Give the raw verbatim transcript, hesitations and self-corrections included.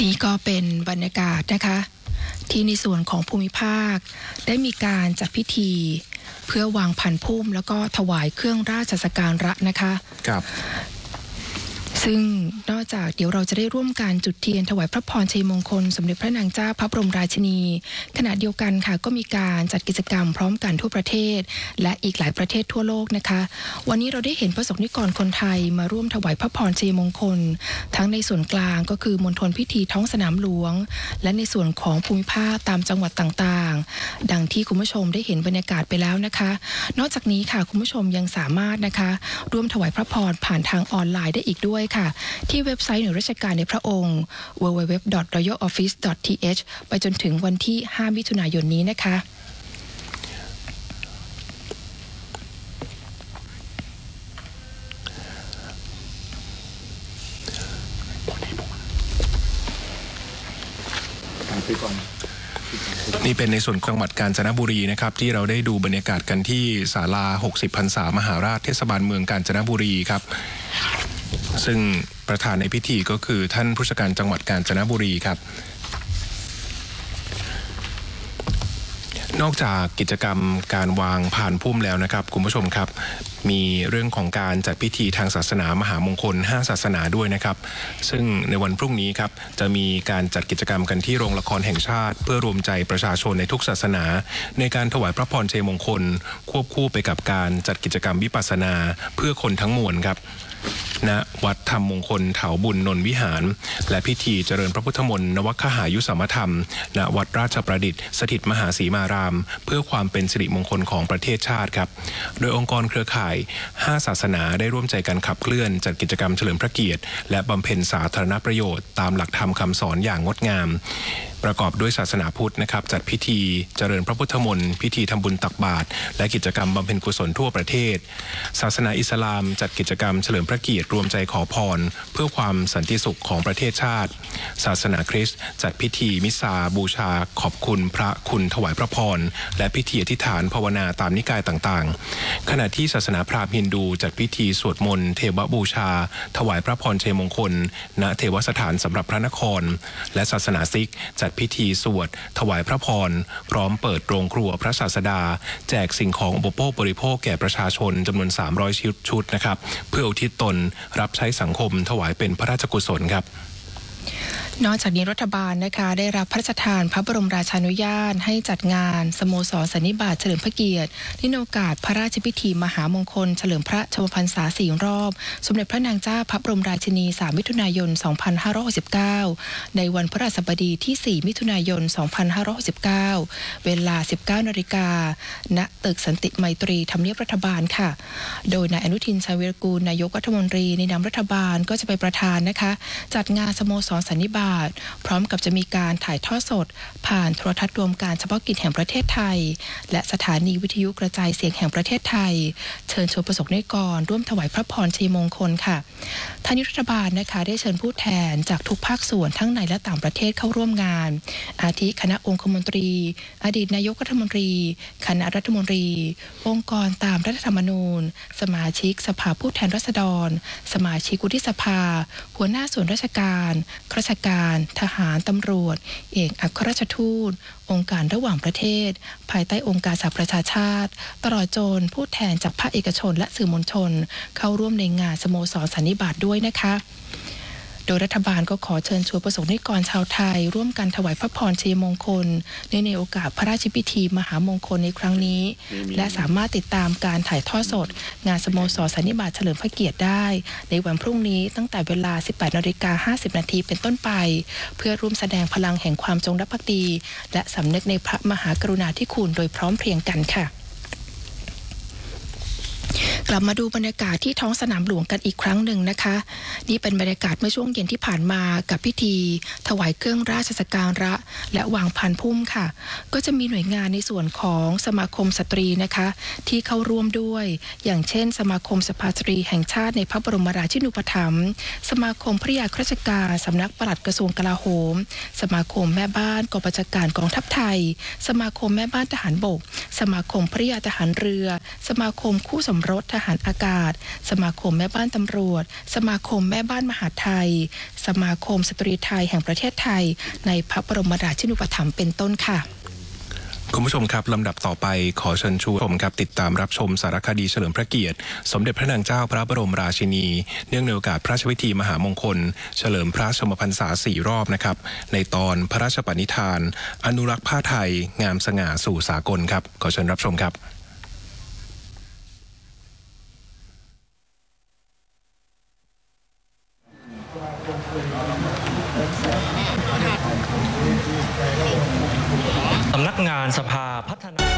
นี่ก็เป็นบรรยากาศนะคะที่ในส่วนของภูมิภาคได้มีการจัดพิธีเพื่อวางพันพุ่มแล้วก็ถวายเครื่องราชสักการะนะคะครับซึ่งนอกจากเดี๋ยวเราจะได้ร่วมการจุดเทียนถวายพระพรชัยมงคลสมเด็จพระนางเจ้าพระบรมราชินีขณะเดียวกันค่ะก็มีการจัดกิจกรรมพร้อมกันทั่วประเทศและอีกหลายประเทศทั่วโลกนะคะวันนี้เราได้เห็นประสบนิกรคนไทยมาร่วมถวายพระพรชัยมงคลทั้งในส่วนกลางก็คือมณฑลพิธีท้องสนามหลวงและในส่วนของภูมิภาคตามจังหวัดต่างๆดังที่คุณผู้ชมได้เห็นบรรยากาศไปแล้วนะคะนอกจากนี้ค่ะคุณผู้ชมยังสามารถนะคะร่วมถวายพระพรผ่านทางออนไลน์ได้อีกด้วยที่เว็บไซต์หน่วยราชการในพระองค์ ดับเบิลยู ดับเบิลยู ดับเบิลยู ดอท รอยัล ออฟฟิศ ดอท ที เอช ไปจนถึงวันที่ห้ามิถุนายนนี้นะคะนี่เป็นในส่วนจังหวัดกาญจนบุรีนะครับที่เราได้ดูบรรยากาศกันที่ศาลาหกสิบพรรษามหาราชเทศบาลเมืองกาญจนบุรีครับซึ่งประธานในพิธีก็คือท่านผู้ว่าการจังหวัดกาญจนบุรีครับนอกจากกิจกรรมการวางพานพุ่มแล้วนะครับคุณผู้ชมครับมีเรื่องของการจัดพิธีทางศาสนามหามงคลห้าศาสนาด้วยนะครับซึ่งในวันพรุ่งนี้ครับจะมีการจัดกิจกรรมกันที่โรงละครแห่งชาติเพื่อรวมใจประชาชนในทุกศาสนาในการถวายพระพรชัยมงคลควบคู่ไปกับการจัดกิจกรรมวิปัสสนาเพื่อคนทั้งมวลครับณวัดธรรมมงคลเถาบุญนนท์วิหารและพิธีเจริญพระพุทธมนต์นวคหายุสมธรรมณวัดราชประดิษฐ์สถิตมหาสีมารามเพื่อความเป็นสิริมงคลของประเทศชาติครับโดยองค์กรเครือข่ายห้าศาสนาได้ร่วมใจกันขับเคลื่อนจัดกิจกรรมเฉลิมพระเกียรติและบำเพ็ญสาธารณประโยชน์ตามหลักธรรมคำสอนอย่างงดงามประกอบด้วยศาสนาพุทธนะครับจัดพิธีเจริญพระพุทธมนต์พิธีทำบุญตักบาตรและกิจกรรมบำเพ็ญกุศลทั่วประเทศศาสนาอิสลามจัดกิจกรรมเฉลิมพระเกียรติรวมใจขอพรเพื่อความสันติสุขของประเทศชาติศาสนาคริสต์จัดพิธีมิสซาบูชาขอบคุณพระคุณถวายพระพรและพิธีอธิษฐานภาวนาตามนิกายต่างๆขณะที่ศาสนาพราหมณ์ฮินดูจัดพิธีสวดมนต์เทวบูชาถวายพระพรชัยมงคลณเทวสถานสำหรับพระนครและศาสนาซิกจัดพิธีสวดถวายพระพรพร้อมเปิดโรงครัวพระศาสดาแจกสิ่งของอุปโภคบริโภคแก่ประชาชนจำนวนสามร้อยชุดนะครับเพื่ออุทิศตนรับใช้สังคมถวายเป็นพระราชกุศลครับนอกจากนี้รัฐบาลนะคะได้รับพระราชทานพระบรมราชานุญาตให้จัดงานสโมสรสันนิบาตเฉลิมพระเกียรติในโอกาสพระราชพิธีมหามงคลเฉลิมพระชนมพรรษาสี่รอบสมเด็จพระนางเจ้าพระบรมราชินีสามมิถุนายนสองพันห้าร้อยหกสิบเก้าในวันพฤหัสบดีที่สี่มิถุนายนสองพันห้าร้อยหกสิบเก้าเวลา สิบเก้านาฬิกา ณตึกสันติไมตรีทำเนียบรัฐบาลค่ะโดยนายอนุทินชาญวีรกูลนายกรัฐมนตรีในนามรัฐบาลก็จะไปประธานนะคะจัดงานสโมสรสันนิบาตพร้อมกับจะมีการถ่ายทอดสดผ่านโทรทัศน์รวมการเฉพาะกิจแห่งประเทศไทยและสถานีวิทยุกระจายเสียงแห่งประเทศไทยเชิญชวนประสบนิกรร่วมถวายพระพรชัยมงคลค่ะทางรัฐบาลนะคะได้เชิญผู้แทนจากทุกภาคส่วนทั้งในและต่างประเทศเข้าร่วมงานอาทิคณะองคมนตรีอดีตนายกรัฐมนตรีคณะรัฐมนตรีองค์กรตามรัฐธรรมนูญสมาชิกสภาผู้แทนราษฎรสมาชิกวุฒิสภาหัวหน้าส่วนราชการข้าราชการทหารตำรวจเอกอัครราชทูตองค์การระหว่างประเทศภายใต้องค์การสหประชาชาติตลอดจนผู้แทนจากภาคเอกชนและสื่อมวลชนเข้าร่วมในงานสโมสรสันนิบาตด้วยนะคะโดยรัฐบาลก็ขอเชิญชวนประสบนิกรชาวไทยร่วมกันถวายพระพรชัยมงคลในในโอกาสพระราชพิธีมหามงคลในครั้งนี้และสามารถติดตามการถ่ายทอดสดงานสโมสรสันนิบาตเฉลิมพระเกียรติได้ในวันพรุ่งนี้ตั้งแต่เวลา สิบแปดนาฬิกาห้าสิบนาทีเป็นต้นไปเพื่อร่วมแสดงพลังแห่งความจงรักภักดีและสำนึกในพระมหากรุณาธิคุณโดยพร้อมเพรียงกันค่ะกลับมาดูบรรยากาศที่ท้องสนามหลวงกันอีกครั้งหนึ่งนะคะนี่เป็นบรรยากาศเมื่อช่วงเย็นที่ผ่านมากับพิธีถวายเครื่องราชสักการะและวางพานพุ่มค่ะก็จะมีหน่วยงานในส่วนของสมาคมสตรีนะคะที่เข้าร่วมด้วยอย่างเช่นสมาคมสภาสตรีแห่งชาติในพระบรมราชินูปถัมภ์สมาคมพระยาข้าราชการสำนักปลัดกระทรวงกลาโหมสมาคมแม่บ้านกองบัญชาการกองทัพไทยสมาคมแม่บ้านทหารบกสมาคมพระยาทหารเรือสมาคมคู่สมรสทหารอากาศสมาคมแม่บ้านตำรวจสมาคมแม่บ้านมหาดไทยสมาคมสตรีไทยแห่งประเทศไทยในพระบรมราชินูปถัมภ์เป็นต้นค่ะคุณผู้ชมครับลำดับต่อไปขอเชิญชวนครับติดตามรับชมสารคดีเฉลิมพระเกียรติสมเด็จพระนางเจ้าพระบรมราชินีเนื่องในโอกาสพระราชพิธีมหามงคลเฉลิมพระชนมพรรษาสี่รอบนะครับในตอนพระราชปณิธานอนุรักษ์ผ้าไทยงามสง่าสู่สากลครับขอเชิญรับชมครับสำนักงานสภาพัฒนา